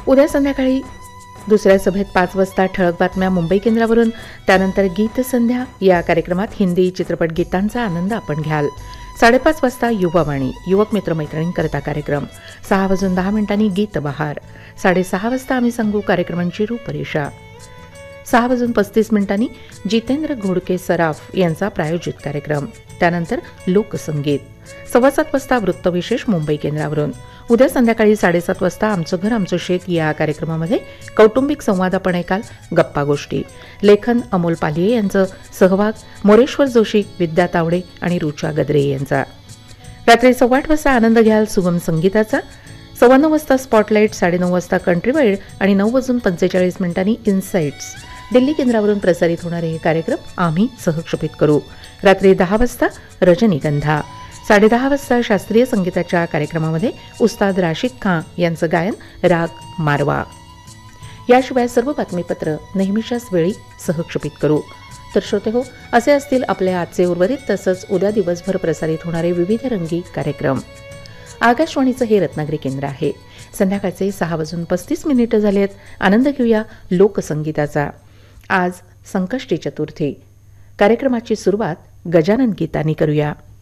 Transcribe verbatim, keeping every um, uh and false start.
उद्या संध्याकाळी दुसऱ्या सभेत पाच वाजता ठळक बातम्या मुंबई केंद्रावरून, त्यानंतर गीत संध्या या कार्यक्रमात हिंदी चित्रपट गीतांचा आनंद आपण घ्याल. साडेपाच वाजता युवावाणी युवक मित्रमैत्रिणींकरता कार्यक्रम. सहा वाजून दहा मिनिटांनी गीत बहार. साडेसहा वाजता आम्ही सांगू कार्यक्रमांची रूपरेषा. सहा वाजून पस्तीस मिनिटांनी जितेंद्र घोडके सराफ यांचा प्रायोजित कार्यक्रम. त्यानंतर लोकसंगीत. सव्वा सात वाजता वृत्तविशेष मुंबई केंद्रावरून. उद्या संध्याकाळी साडेसात वाजता आमचं घर आमचं शेत या कार्यक्रमामध्ये कौटुंबिक संवाद आपण ऐकाल. गप्पा गोष्टी. लेखन अमोल पालिये यांचं, सहभाग मोरेश्वर जोशी, विद्या तावडे आणि रुचा गद्रे यांचा. रात्री सव्वा आठ वाजता आनंद घ्याल सुगम संगीताचा. सव्वा नऊ वाजता स्पॉटलाईट, साडेनऊ वाजता कंट्री वाईड आणि नऊ वाजून पंचेचाळीस मिनिटांनी इन्साइट्स दिल्ली केंद्रावरून प्रसारित होणारे हे कार्यक्रम आम्ही सहक्षेपित करू. रात्री दहा वाजता रजनीगंधा. साडेदहा वाजता शास्त्रीय संगीताच्या कार्यक्रमामध्ये उस्ताद राशिद खां यांचं गायन राग मारवा. याशिवाय सर्व बातमीपत्र नेहमीच्याच वेळी सहक्षेपित करू. तर श्रोते हो, असे असतील आपले आजचे उर्वरित तसंच उद्या दिवसभर प्रसारित होणारे विविध रंगी कार्यक्रम. आकाशवाणीचं हे रत्नागिरी केंद्र आहे. संध्याकाळचे सहा वाजून पस्तीस मिनिटं झालेत. आनंद घेऊया लोकसंगीताचा. आज संकष्टी चतुर्थी. कार्यक्रमाची सुरुवात गजानन गीतानी करूया.